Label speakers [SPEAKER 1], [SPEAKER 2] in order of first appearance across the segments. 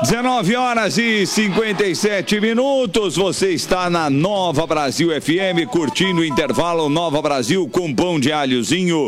[SPEAKER 1] 19 horas e 57 minutos, você está na Nova Brasil FM, curtindo o intervalo Nova Brasil com pão de alhozinho,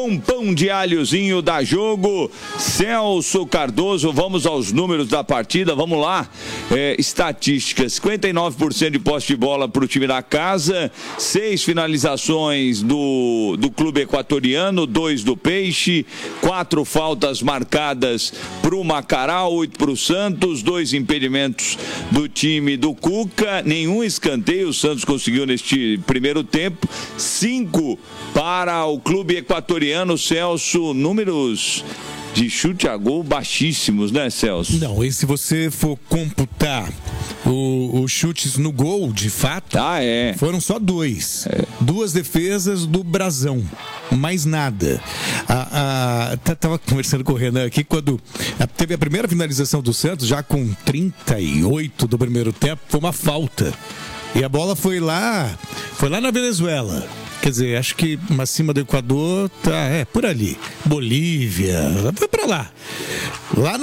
[SPEAKER 1] da Jogo. Celso Cardoso, vamos aos números da partida, vamos lá. Estatísticas: 59% de posse de bola para o time da casa, 6 finalizações do clube equatoriano, 2 do Peixe, 4 faltas marcadas para o Macará, 8 para o Santos, 2 impedimentos do time do Cuca, nenhum escanteio o Santos conseguiu neste primeiro tempo, 5 para o clube equatoriano. Celso, números de chute a gol baixíssimos, né, Celso?
[SPEAKER 2] Não, e se você for computar os chutes no gol, de fato, foram só 2. 2 defesas do Brasão, mais nada. Tava conversando com o Renan aqui, quando teve a primeira finalização do Santos, já com 38 do primeiro tempo, foi uma falta. E a bola foi lá na Venezuela. Quer dizer, acho que acima do Equador por ali. Bolívia, foi pra lá. Lá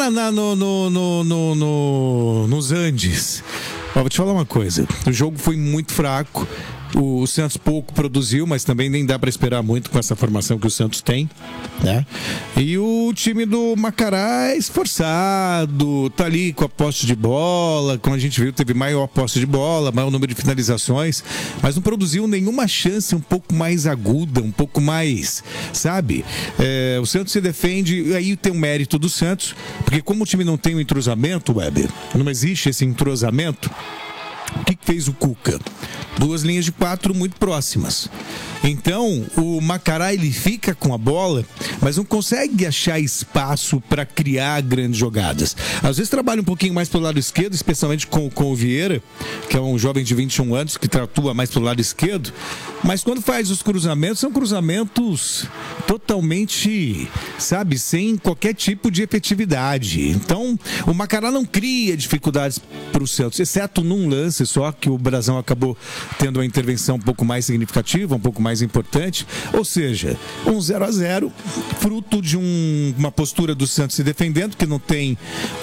[SPEAKER 2] nos Andes. Vou te falar uma coisa, o jogo foi muito fraco. O Santos pouco produziu, mas também nem dá para esperar muito com essa formação que o Santos tem, né? E o time do Macará é esforçado, tá ali com a posse de bola, como a gente viu, teve maior posse de bola, maior número de finalizações, mas não produziu nenhuma chance um pouco mais aguda, um pouco mais, sabe? O Santos se defende, aí tem um mérito do Santos, porque como o time não tem um entrosamento, Weber, não existe esse entrosamento. O que fez o Cuca? 2 linhas de 4 muito próximas. Então, o Macará, ele fica com a bola, mas não consegue achar espaço para criar grandes jogadas. Às vezes trabalha um pouquinho mais pelo lado esquerdo, especialmente com o Vieira, que é um jovem de 21 anos, que atua mais pelo lado esquerdo. Mas quando faz os cruzamentos, são cruzamentos totalmente, sabe, sem qualquer tipo de efetividade. Então, o Macará não cria dificuldades para o Santos, exceto num lance só, que o Brasão acabou tendo uma intervenção um pouco mais significativa, um pouco mais importante. Ou seja, 0-0, fruto de uma postura do Santos se defendendo, que não tem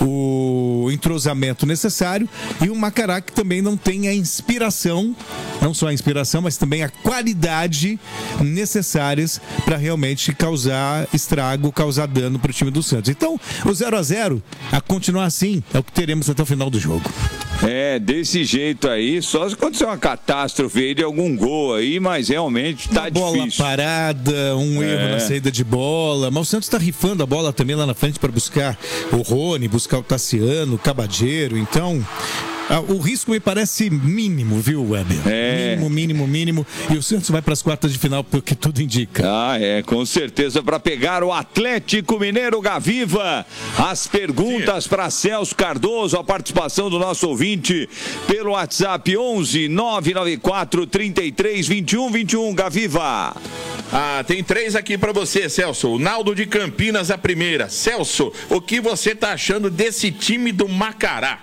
[SPEAKER 2] o entrosamento necessário, e o Macará, que também não tem a inspiração, não só a inspiração, mas também a qualidade necessárias para realmente causar estrago, causar dano para o time do Santos. Então, o 0-0, a continuar assim, é o que teremos até o final do jogo.
[SPEAKER 1] Desse jeito aí, só se acontecer uma catástrofe aí de algum gol aí, mas realmente tá difícil.
[SPEAKER 2] Bola parada, um erro na saída de bola, mas o Santos tá rifando a bola também lá na frente para buscar o Rony, buscar o Tassiano, o Cabadeiro, então... o risco me parece mínimo, viu, Weber? Mínimo. E o Santos vai para as quartas de final, porque tudo indica.
[SPEAKER 1] Com certeza, para pegar o Atlético Mineiro. Gaviva, as perguntas para Celso Cardoso, a participação do nosso ouvinte pelo WhatsApp 11 994 33 21 21. Gaviva.
[SPEAKER 3] Tem 3 aqui para você, Celso. O Naldo de Campinas, a primeira. Celso, o que você tá achando desse time do Macará?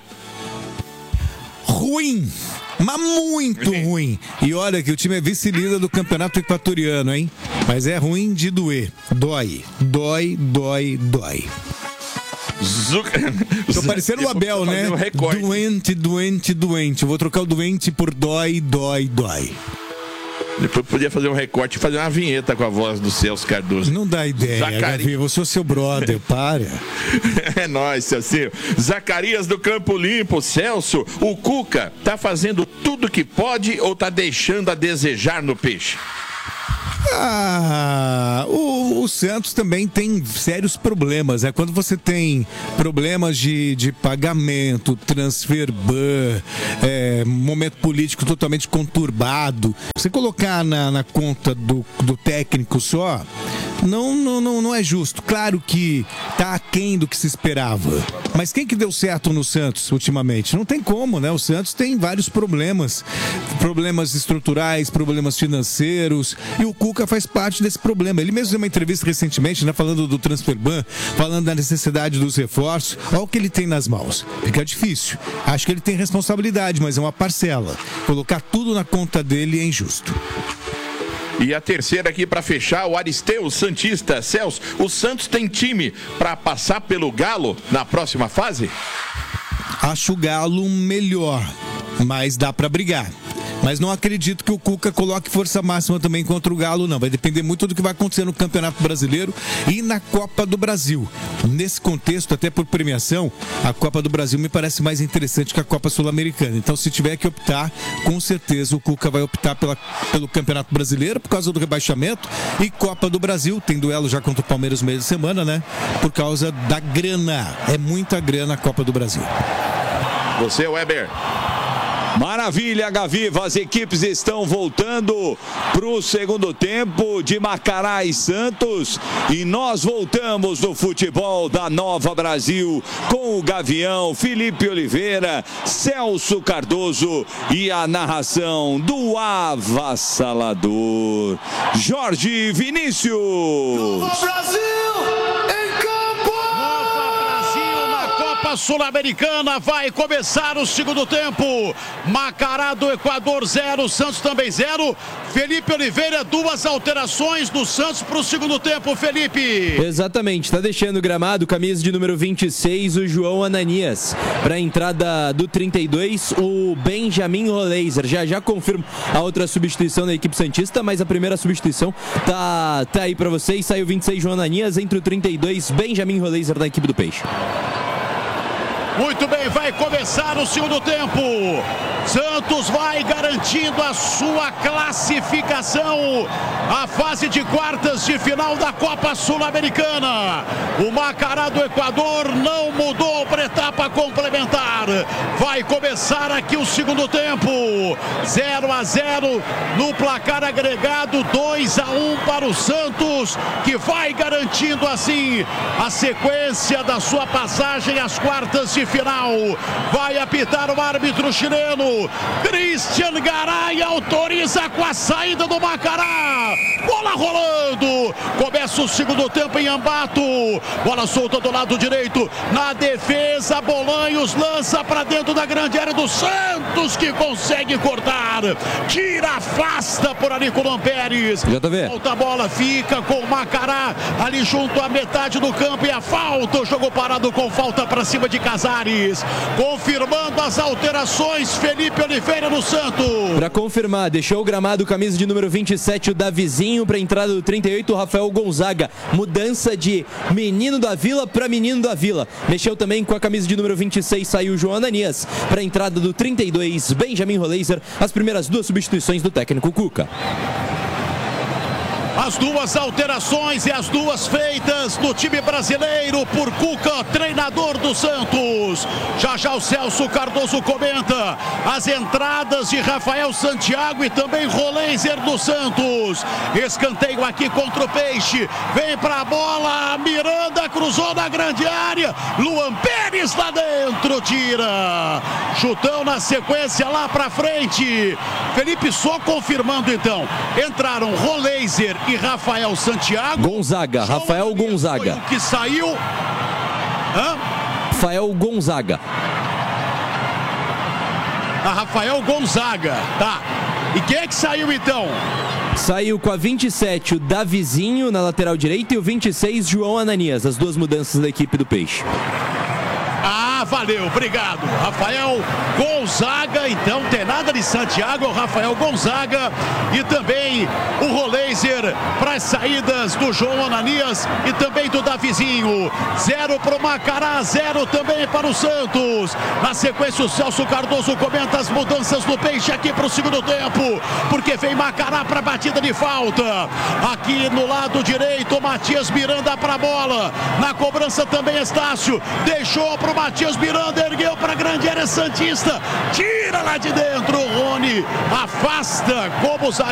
[SPEAKER 2] Ruim, mas muito ruim. E olha que o time é vice-líder do campeonato equatoriano, hein? Mas é ruim de doer. Dói. Tô parecendo o Abel, né? Doente. Eu vou trocar o doente por dói.
[SPEAKER 3] Depois podia fazer um recorte e fazer uma vinheta com a voz do Celso Cardoso.
[SPEAKER 2] Não dá ideia, Gavi, eu sou seu brother, para.
[SPEAKER 3] É nóis, Celcinho. Zacarias do Campo Limpo. Celso, o Cuca tá fazendo tudo que pode ou tá deixando a desejar no Peixe?
[SPEAKER 2] O Santos também tem sérios problemas. Quando você tem problemas de pagamento, transfer ban, momento político totalmente conturbado, você colocar na conta do técnico só, não é justo. Claro que tá aquém do que se esperava. Mas quem que deu certo no Santos ultimamente? Não tem como, né? O Santos tem vários problemas estruturais, problemas financeiros, e o Cuca faz parte desse problema. Ele mesmo deu uma entrevista recentemente, né, falando do transfer ban, falando da necessidade dos reforços. Olha o que ele tem nas mãos. Fica difícil. Acho que ele tem responsabilidade, mas é uma parcela. Colocar tudo na conta dele é injusto.
[SPEAKER 3] E a terceira aqui para fechar, o Aristeu Santista. Celso, o Santos tem time para passar pelo Galo na próxima fase?
[SPEAKER 2] Acho o Galo melhor, mas dá para brigar. Mas não acredito que o Cuca coloque força máxima também contra o Galo, não. Vai depender muito do que vai acontecer no Campeonato Brasileiro e na Copa do Brasil. Nesse contexto, até por premiação, a Copa do Brasil me parece mais interessante que a Copa Sul-Americana. Então, se tiver que optar, com certeza o Cuca vai optar pelo Campeonato Brasileiro por causa do rebaixamento, e Copa do Brasil, tem duelo já contra o Palmeiras no meio de semana, né? Por causa da grana. É muita grana a Copa do Brasil.
[SPEAKER 3] Você, Weber.
[SPEAKER 1] Maravilha, Gaviva, as equipes estão voltando para o segundo tempo de Macará e Santos, e nós voltamos no futebol da Nova Brasil com o Gavião, Felipe Oliveira, Celso Cardoso e a narração do avassalador Jorge Vinícius.
[SPEAKER 4] Nova Brasil! Sul-Americana, vai começar o segundo tempo. Macará do Equador 0, Santos também 0. Felipe Oliveira, 2 alterações do Santos para o segundo tempo, Felipe.
[SPEAKER 5] Exatamente, está deixando o gramado, camisa de número 26, o João Ananias. Para a entrada do 32, o Benjamin Roleiser. Já confirmo a outra substituição da equipe santista, mas a primeira substituição tá aí para vocês. Saiu 26, João Ananias, entre o 32, Benjamin Roleiser da equipe do Peixe.
[SPEAKER 4] Muito bem, vai começar o segundo tempo. Santos vai garantindo a sua classificação à fase de quartas de final da Copa Sul-Americana. O Macará do Equador não mudou para a etapa complementar. Vai começar aqui o segundo tempo. 0-0 no placar agregado, 2-1 para o Santos, que vai garantindo assim a sequência da sua passagem às quartas de final. Vai apitar o árbitro chileno. Cristian Garay autoriza com a saída do Macará. Bola rolando. Começa o segundo tempo em Ambato. Bola solta do lado direito. Na defesa, Bolanhos lança para dentro da grande área do Santos, que consegue cortar. Tira, afasta por ali com o Pérez. Volta a bola, fica com o Macará ali junto à metade do campo, e a falta. O jogo parado com falta para cima de Casares. Confirmando as alterações, Felipe Oliveira no Santos.
[SPEAKER 5] Para confirmar, deixou o gramado camisa de número 27, o Davizinho, para a entrada do 38, o Rafael Gonzaga. Mudança de menino da Vila para menino da Vila. Mexeu também com a camisa de número 26, saiu o João Ananias. Para a entrada do 32, Benjamin Roleiser. As primeiras 2 substituições do técnico Cuca.
[SPEAKER 4] As 2 alterações e as 2 feitas no time brasileiro por Cuca, treinador do Santos. Já o Celso Cardoso comenta as entradas de Rafael Santiago e também Roleiser do Santos. Escanteio aqui contra o Peixe. Vem pra bola, Miranda cruzou na grande área. Luan Pérez lá dentro, tira. Chutão na sequência lá pra frente. Felipe, só confirmando então. Entraram Roleiser e Rafael Santiago.
[SPEAKER 5] Gonzaga, Rafael Gonzaga.
[SPEAKER 4] Foi o que saiu.
[SPEAKER 5] Rafael Gonzaga.
[SPEAKER 4] Rafael Gonzaga, tá. E quem é que saiu então?
[SPEAKER 5] Saiu com a 27 o Davizinho na lateral direita e o 26 João Ananias. As 2 mudanças da equipe do Peixe.
[SPEAKER 4] Valeu, obrigado. Rafael Gonzaga, então tem nada de Santiago, o Rafael Gonzaga e também o Roleiser para as saídas do João Ananias e também do Davizinho. 0 para o Macará, 0 também para o Santos. Na sequência, o Celso Cardoso comenta as mudanças do Peixe aqui para o segundo tempo, porque vem Macará para a batida de falta. Aqui no lado direito, Matias Miranda para a bola. Na cobrança também Estácio. Deixou para o Matias Miranda, ergueu para a grande área santista, tira lá de dentro, Rony afasta como